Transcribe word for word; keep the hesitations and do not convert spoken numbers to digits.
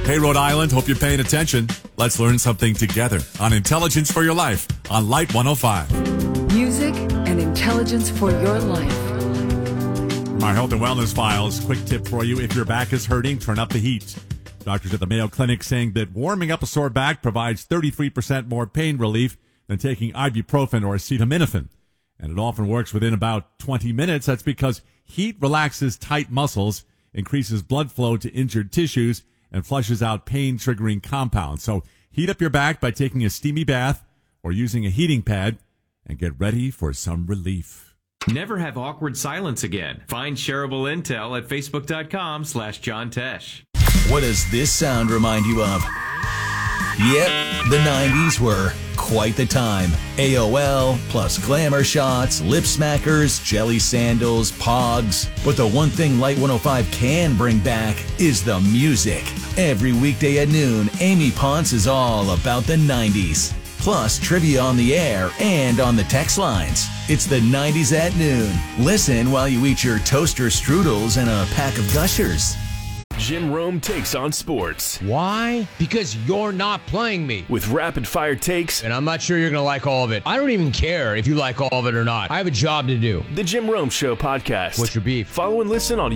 Hey, Rhode Island, hope you're paying attention. Let's learn something together on Intelligence for Your Life on Light one oh five. Music and intelligence for your life. Our health and wellness files. Quick tip for you. If your back is hurting, turn up the heat. Doctors at the Mayo Clinic saying that warming up a sore back provides thirty-three percent more pain relief than taking ibuprofen or acetaminophen. And it often works within about twenty minutes. That's because heat relaxes tight muscles, increases blood flow to injured tissues, and flushes out pain-triggering compounds. So heat up your back by taking a steamy bath or using a heating pad and get ready for some relief. Never have awkward silence again. Find shareable intel at facebook.com slash John Tesh. What does this sound remind you of? Yep, the nineties were quite the time. A O L, plus glamour shots, lip smackers, jelly sandals, pogs. But the one thing Light one oh five can bring back is the music. Every weekday at noon, Amy Ponce is all about the nineties. Plus trivia on the air and on the text lines. It's the nineties at noon. Listen while you eat your toaster strudels and a pack of Gushers. Jim Rome takes on sports. Why? Because you're not playing me. With rapid-fire takes. And I'm not sure you're going to like all of it. I don't even care if you like all of it or not. I have a job to do. The Jim Rome Show podcast. What's your beef? Follow and listen on